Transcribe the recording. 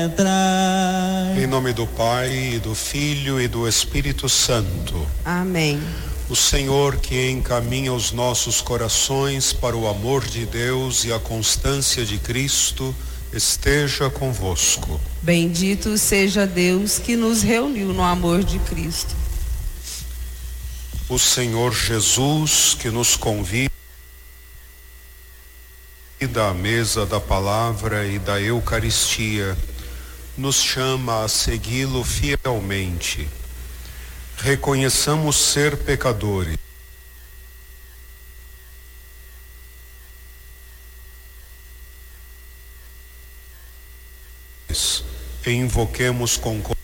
entrar. Em nome do Pai, e do Filho e do Espírito Santo. Amém. O Senhor que encaminha os nossos corações para o amor de Deus e a constância de Cristo, esteja convosco. Bendito seja Deus que nos reuniu no amor de Cristo. O Senhor Jesus que nos convida à mesa da palavra e da Eucaristia, nos chama a segui-lo fielmente. Reconheçamos ser pecadores e invoquemos com